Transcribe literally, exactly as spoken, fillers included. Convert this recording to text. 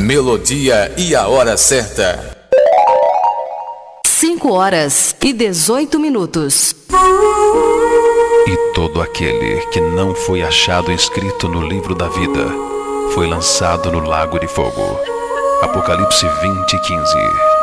Melodia e a hora certa. cinco horas e dezoito minutos. E todo aquele que não foi achado inscrito no livro da vida foi lançado no lago de fogo. Apocalipse vinte, quinze.